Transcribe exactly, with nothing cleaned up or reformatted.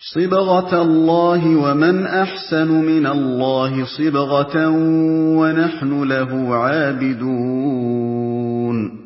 صِبْغَةَ اللَّهِ ۖ وَمَنْ أَحْسَنُ مِنَ اللَّهِ صِبْغَةً ۖ وَنَحْنُ لَهُ عَابِدُونَ